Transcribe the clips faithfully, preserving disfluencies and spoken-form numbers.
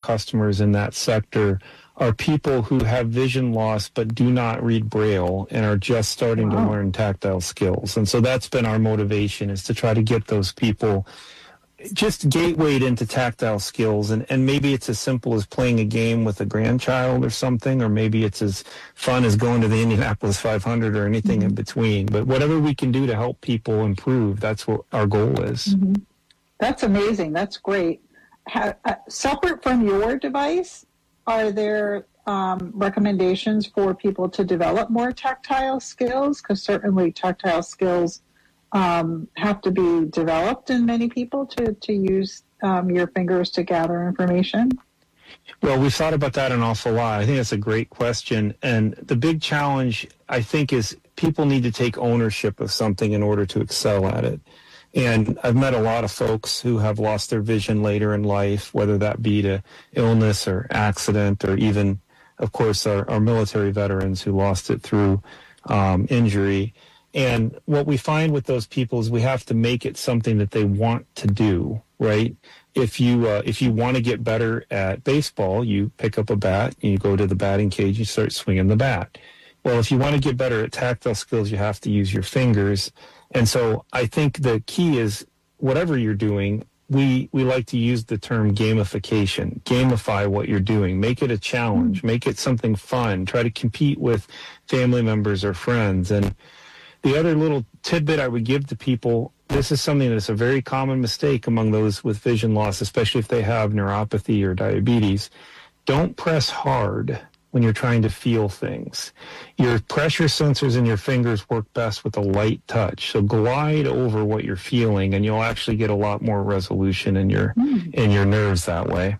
customers in that sector are people who have vision loss but do not read Braille and are just starting wow. to learn tactile skills. And so that's been our motivation, is to try to get those people just gatewayed into tactile skills. And, and maybe it's as simple as playing a game with a grandchild or something, or maybe it's as fun as going to the Indianapolis five hundred or anything mm-hmm. in between. But whatever we can do to help people improve, that's what our goal is. Mm-hmm. That's amazing. That's great. How, uh, separate from your device, are there um, recommendations for people to develop more tactile skills? Because certainly tactile skills um, have to be developed in many people to, to use um, your fingers to gather information. Well, we've thought about that an awful lot. I think that's a great question. And the big challenge, I think, is people need to take ownership of something in order to excel at it. And I've met a lot of folks who have lost their vision later in life, whether that be to illness or accident, or even, of course, our, our military veterans who lost it through um, injury. And what we find with those people is we have to make it something that they want to do, right? If you uh, if you want to get better at baseball, you pick up a bat and you go to the batting cage, you start swinging the bat. Well, if you want to get better at tactile skills, you have to use your fingers. And so I think the key is, whatever you're doing, we, we like to use the term gamification. Gamify what you're doing. Make it a challenge. Mm-hmm. Make it something fun. Try to compete with family members or friends. And the other little tidbit I would give to people, this is something that's a very common mistake among those with vision loss, especially if they have neuropathy or diabetes. Don't press hard when you're trying to feel things. Your pressure sensors in your fingers work best with a light touch. So glide over what you're feeling, and you'll actually get a lot more resolution in your mm. in your nerves that way.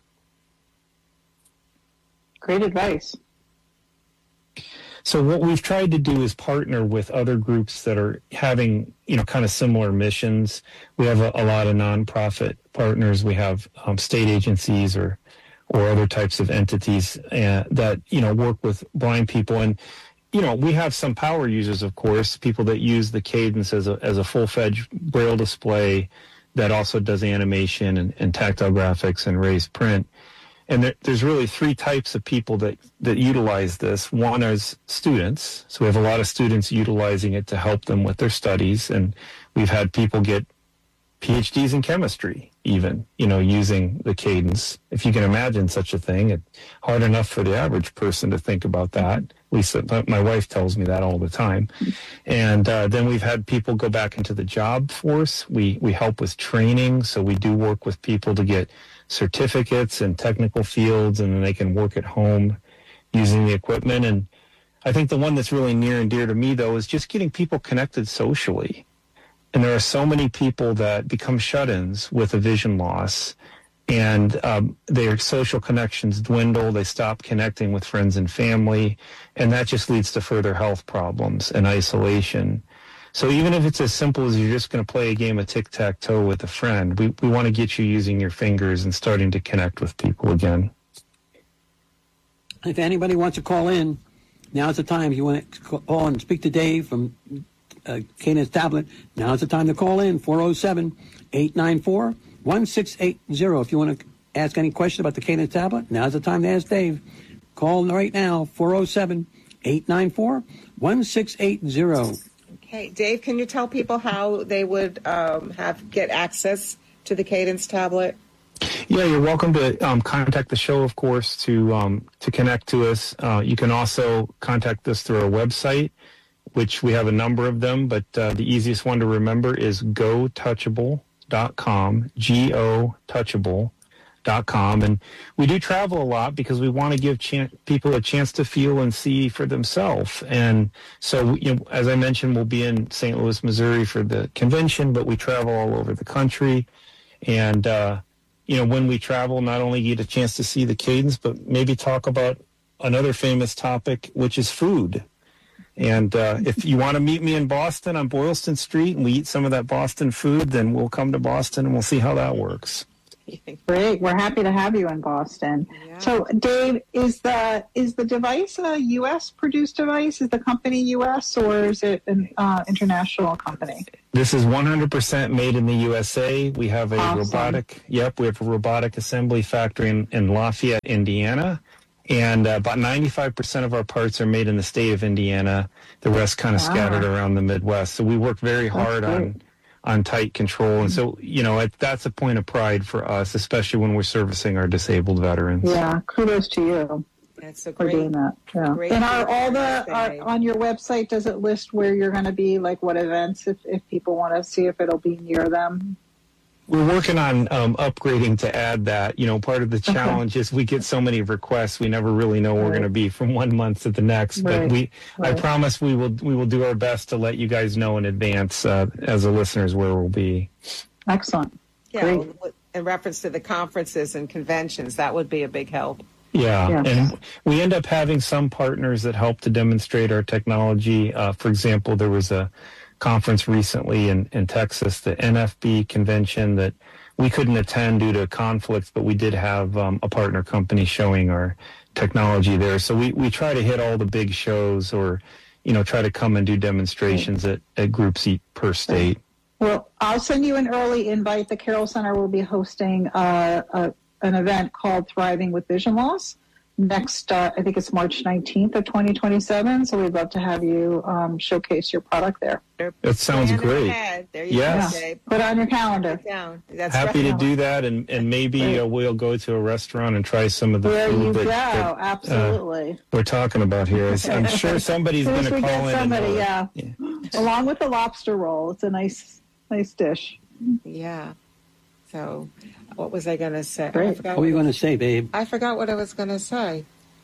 Great advice. So what we've tried to do is partner with other groups that are having, you know, kind of similar missions. We have a, a lot of nonprofit partners. We have um, state agencies or or other types of entities uh, that, you know, work with blind people. And, you know, we have some power users, of course, people that use the Cadence as a, as a full-fledged Braille display that also does animation and, and tactile graphics and raised print. And there, there's really three types of people that, that utilize this. One is students. So we have a lot of students utilizing it to help them with their studies. And we've had people get P H Ds in chemistry, even, you know, using the Cadence. If you can imagine such a thing, it's hard enough for the average person to think about that. At least my wife tells me that all the time. And uh, then we've had people go back into the job force. We, we help with training. So we do work with people to get certificates in technical fields, and then they can work at home using the equipment. And I think the one that's really near and dear to me, though, is just getting people connected socially. And there are so many people that become shut-ins with a vision loss, and um, their social connections dwindle. They stop connecting with friends and family, and that just leads to further health problems and isolation. So even if it's as simple as you're just going to play a game of tic-tac-toe with a friend, we, we want to get you using your fingers and starting to connect with people again. If anybody wants to call in, now's the time. If you want to call and speak to Dave from uh, Cadence Tablet, now's the time to call in, four oh seven, eight nine four, one six eight zero. If you want to ask any question about the Cadence Tablet, now's the time to ask Dave. Call right now, four oh seven, eight nine four, one six eight zero. Okay, Dave, can you tell people how they would um, have get access to the Cadence Tablet? Yeah, you're welcome to um, contact the show, of course, to um, to connect to us. Uh, you can also contact us through our website, which we have a number of them, but uh, the easiest one to remember is go touchable dot com, G O touchable dot com. And we do travel a lot because we want to give ch- people a chance to feel and see for themselves. And so, you know, as I mentioned, we'll be in Saint Louis, Missouri for the convention, but we travel all over the country. And, uh, you know, when we travel, not only get a chance to see the Cadence, but maybe talk about another famous topic, which is food. And uh, if you want to meet me in Boston on Boylston Street and we eat some of that Boston food, then we'll come to Boston and we'll see how that works. Great. We're happy to have you in Boston. Yeah. So, Dave, is the is the device a U S produced device? Is the company U S or is it an uh, international company? This is one hundred percent made in the U S A. We have a Awesome. robotic, yep, we have a robotic assembly factory in, in Lafayette, Indiana. And uh, about ninety-five percent of our parts are made in the state of Indiana. The rest kind of Wow. scattered around the Midwest. So we work very hard great. on on tight control. And so, you know, it, that's a point of pride for us, especially when we're servicing our disabled veterans. Yeah, kudos to you That's a for great. doing that. Yeah. great And are all the thing. are, on your website? Does it list where you're going to be? Like what events? If if people want to see if it'll be near them. We're working on um, upgrading to add that. You know, part of the challenge is we get so many requests, we never really know where we're Right. going to be from one month to the next. Right. But we, I Right. promise, we will we will do our best to let you guys know in advance uh, as the listeners where we'll be. Excellent. Yeah, Great. well, in reference to the conferences and conventions, that would be a big help. Yeah, Yes. and we end up having some partners that help to demonstrate our technology. Uh, for example, there was a conference recently in, in Texas, the N F B convention, that we couldn't attend due to conflicts, but we did have um, a partner company showing our technology there. So we, we try to hit all the big shows, or, you know, try to come and do demonstrations at, at groups each per state. Well, I'll send you an early invite. The Carroll Center will be hosting uh, a, an event called Thriving with Vision Loss next, uh, I think it's March nineteenth of twenty twenty-seven. So we'd love to have you um, showcase your product there. That sounds Plan great. ahead. There you Yes. go, Dave. Put it on your calendar. Put it down. That's Happy to right. do that, and, and maybe Great. uh, we'll go to a restaurant and try some of the There food you that, go. that, uh, Absolutely. we're talking about here. I'm sure somebody's As soon going as to we call get in. somebody, and, uh, yeah. Along with the lobster roll. It's a nice, nice dish. Yeah. So, what was I going to say? I Great. forgot What were you what- going to say, babe? I forgot what I was going to say.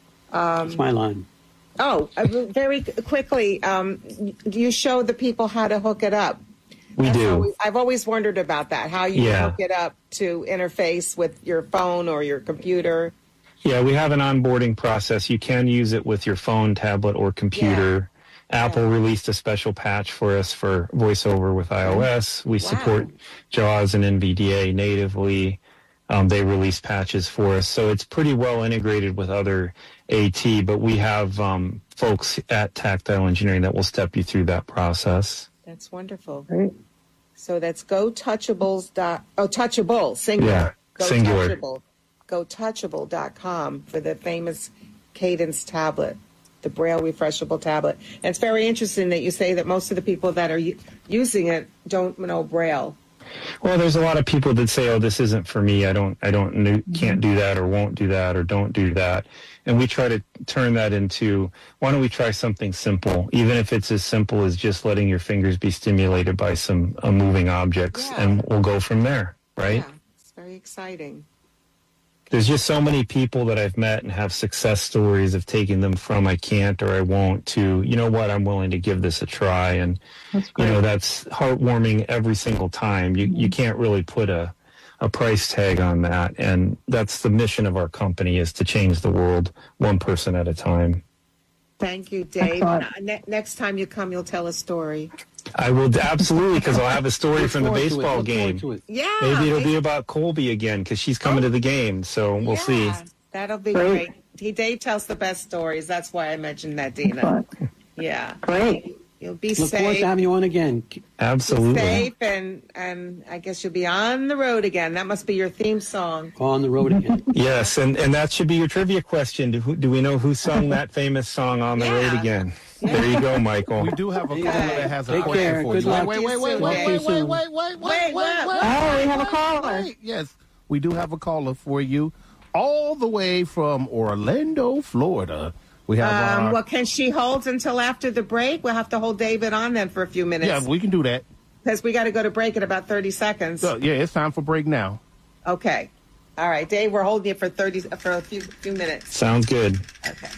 Um, It's my line. Oh, uh, very quickly, um, you show the people how to hook it up. We That's do. always- I've always wondered about that, how you Yeah. hook it up to interface with your phone or your computer. Yeah, we have an onboarding process. You can use it with your phone, tablet, or computer. Apple Yeah. released a special patch for us for VoiceOver with iOS. We Wow. support JAWS and N V D A natively. Um, they release patches for us. So it's pretty well integrated with other AT, but we have um, folks at Tactile Engineering that will step you through that process. That's wonderful. Great. So that's go touchables dot oh touchable singular. Yeah, go singular. touchable go touchable dot com for the famous Cadence tablet, the Braille refreshable tablet. And it's very interesting that you say that most of the people that are u- using it don't know Braille. Well, there's a lot of people that say, "Oh, this isn't for me. I don't, I don't, kn- can't do that, or won't do that, or don't do that." And we try to turn that into, why don't we try something simple, even if it's as simple as just letting your fingers be stimulated by some uh, moving objects, Yeah. and we'll go from there, right? Yeah, it's very exciting. There's just so many people that I've met and have success stories of taking them from I can't or I won't to, you know what, I'm willing to give this a try. And, That's you great. know, that's heartwarming every single time. You, you can't really put a, a price tag on that. And that's the mission of our company, is to change the world one person at a time. Thank you, Dave. Excellent. Uh, ne- next time you come, you'll tell a story. I will absolutely, because I'll have a story Look from the forward to it. baseball Look forward game. to it. Yeah. Maybe it'll they- be about Colby again, because she's coming to the game. So we'll see. Yeah, That'll be Great. great. He Dave tells the best stories. That's why I mentioned that, Dina. Excellent. Yeah. Great. You'll be Look forward safe. to having you on again. Absolutely. Safe and and I guess you'll be on the road again. That must be your theme song. On the road again. Yes, and, and that should be your trivia question. Do, who, do we know who sung that famous song, On the Road Yeah. Again? There you go, Michael. We do have a caller Okay. that has a Take question care. for Good you. luck. Wait, wait, wait, Talk wait, to you wait, soon. wait, wait, wait, wait, Wait, wait, what? wait. Oh, we have a wait, caller. wait. Yes, we do have a caller for you, all the way from Orlando, Florida. We have. Um, our, well, can she hold until after the break? We'll have to hold David on then for a few yeah, minutes we can do that. because we got to go to break in about thirty seconds. So yeah, it's time for break now. Okay. All right, Dave, we're holding you for thirty for a few few minutes. Sounds good. Okay.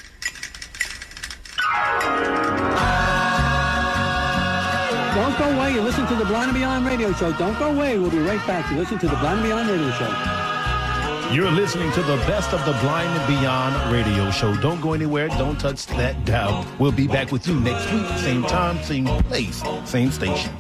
Don't go away. You listen to the Blind and Beyond radio show. Don't go away. We'll be right back. You listen to the Blind and Beyond radio show. You're listening to the best of the Blind and Beyond radio show. Don't go anywhere. Don't touch that dial. We'll be back with you next week. Same time, same place, same station.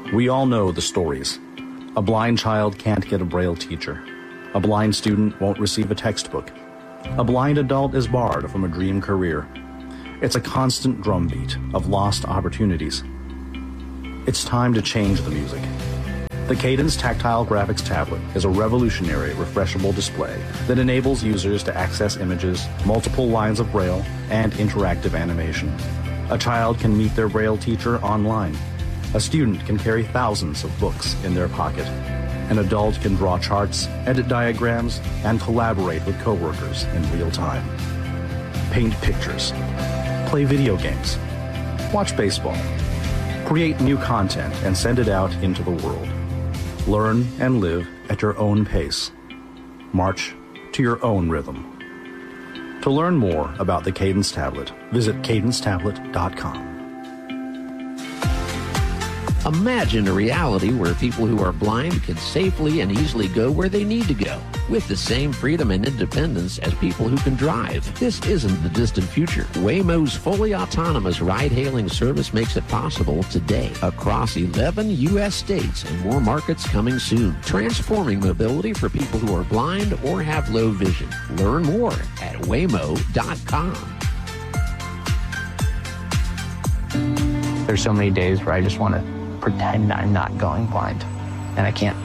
We all know the stories. A blind child can't get a Braille teacher. A blind student won't receive a textbook. A blind adult is barred from a dream career. It's a constant drumbeat of lost opportunities. It's time to change the music. The Cadence Tactile Graphics Tablet is a revolutionary refreshable display that enables users to access images, multiple lines of Braille, and interactive animation. A child can meet their Braille teacher online. A student can carry thousands of books in their pocket. An adult can draw charts, edit diagrams, and collaborate with coworkers in real time. Paint pictures. Play video games. Watch baseball. Create new content and send it out into the world. Learn and live at your own pace. March to your own rhythm. To learn more about the Cadence Tablet, visit cadence tablet dot com. Imagine a reality where people who are blind can safely and easily go where they need to go, with the same freedom and independence as people who can drive. This isn't the distant future. Waymo's fully autonomous ride-hailing service makes it possible today across eleven U S states and more markets coming soon, transforming mobility for people who are blind or have low vision. Learn more at waymo dot com. There's so many days where I just want to pretend I'm not going blind, and I can't.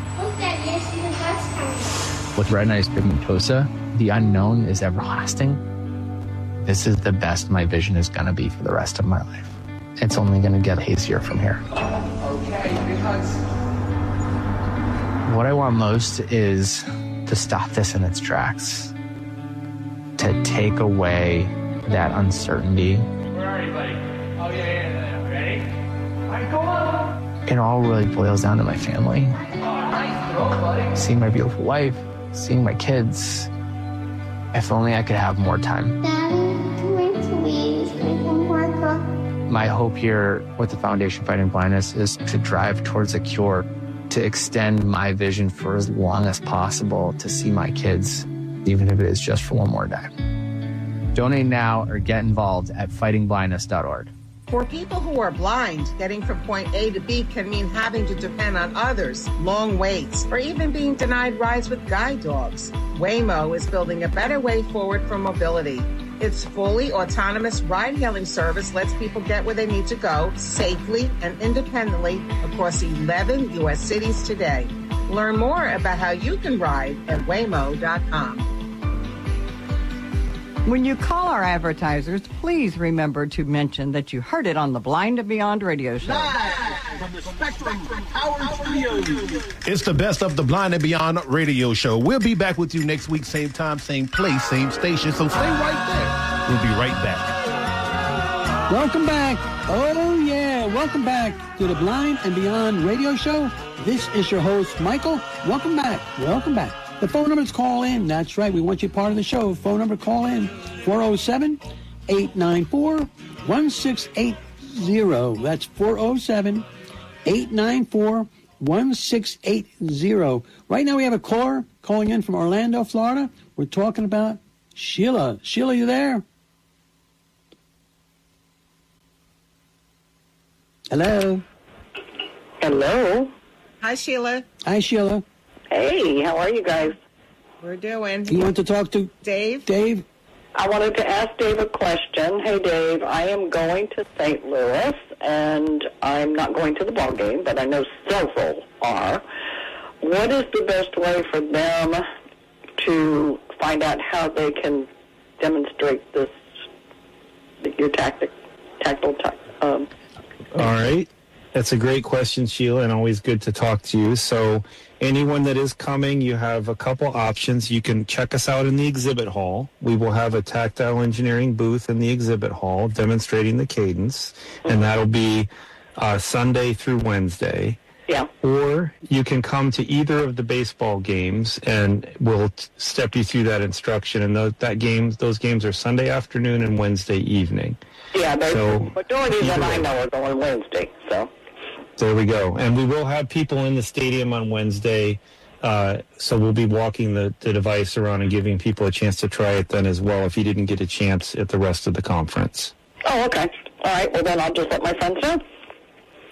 With retinitis pigmentosa, the unknown is everlasting. This is the best my vision is going to be for the rest of my life. It's only going to get hazier from here. Okay, big hugs. What I want most is to stop this in its tracks, to take away that uncertainty. Where are you, buddy? Oh, yeah, yeah, yeah. Ready? All right, go on. It all really boils down to my family. Oh, nice throw, buddy. Seeing my beautiful wife, seeing my kids. If only I could have more time. Daddy, can we please make one more cup? My hope here with the Foundation Fighting Blindness is to drive towards a cure, to extend my vision for as long as possible, to see my kids, even if it is just for one more day. Donate now or get involved at fighting blindness dot org. For people who are blind, getting from point A to B can mean having to depend on others, long waits, or even being denied rides with guide dogs. Waymo is building a better way forward for mobility. Its fully autonomous ride-hailing service lets people get where they need to go safely and independently across eleven U S cities today. Learn more about how you can ride at waymo dot com. When you call our advertisers, please remember to mention that you heard it on the Blind and Beyond radio show. Live from the Spectrum Power Studios. It's the best of the Blind and Beyond radio show. We'll be back with you next week, same time, same place, same station. So stay right there. We'll be right back. Welcome back. Oh, yeah. Welcome back to the Blind and Beyond radio show. This is your host, Michael. Welcome back. Welcome back. The phone number is call in. That's right. We want you part of the show. Phone number call in four oh seven, eight nine four, one six eight zero. That's four oh seven, eight nine four, one six eight zero. Right now we have a caller calling in from Orlando, Florida. We're talking about Sheila. Sheila, you there? Hello. Hello. Hi, Sheila. Hi, Sheila. Hey, how are you guys? We're doing. You want to talk to Dave? Dave? I wanted to ask Dave a question. Hey, Dave, I am going to Saint Louis, and I'm not going to the ball game, but I know several are. What is the best way for them to find out how they can demonstrate this, your tactic, tactile, um, All right. That's a great question, Sheila, and always good to talk to you. So anyone that is coming, you have a couple options. You can check us out in the exhibit hall. We will have a tactile engineering booth in the exhibit hall demonstrating the cadence, and that'll be uh, Sunday through Wednesday. Yeah. Or you can come to either of the baseball games, and we'll t- step you through that instruction. And those, that games, those games are Sunday afternoon and Wednesday evening. Yeah, the so, majority of them I know are going Wednesday, so. There we go. And we will have people in the stadium on Wednesday, uh, so we'll be walking the, the device around and giving people a chance to try it then as well if you didn't get a chance at the rest of the conference. Oh, okay. All right, well then I'll just let my friends know.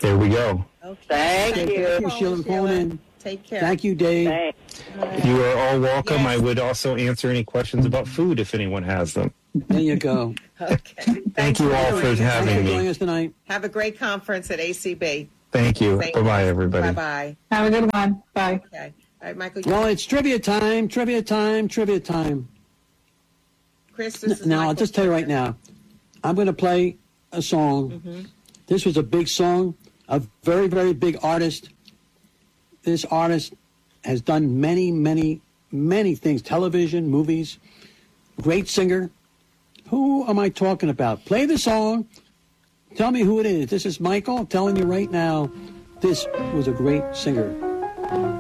There we go. Okay. Thank, Thank you. you, Sheila, for calling in. Take care. Thank you, Dave. Thanks. You are all welcome. Yes. I would also answer any questions about food if anyone has them. There you go. Okay. Thank you all for Thanks for having joining me. us tonight. Have a great conference at A C B. Thank you. Thank Bye-bye, you. everybody. Bye-bye. Have a good one. Bye. Okay. All right, Michael. You, Well, it's trivia time, trivia time, trivia time. Chris, this is Now, I'll Michael just tell you right Turner. now, I'm going to play a song. Mm-hmm. This was a big song, a very, very big artist. This artist has done many, many, many things, television, movies, great singer. Who am I talking about? Play the song. Tell me who it is. This is Michael telling you right now, this was a great singer.